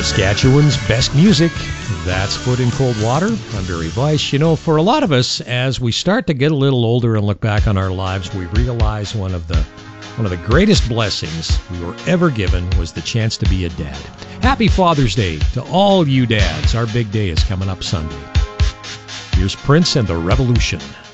Saskatchewan's best music. That's Foot in Cold Water. I'm Barry Weiss. You know, for a lot of us, as we start to get a little older and look back on our lives, we realize one of the greatest blessings we were ever given was the chance to be a dad. Happy Father's Day to all you dads. Our big day is coming up Sunday. Here's Prince and the Revolution.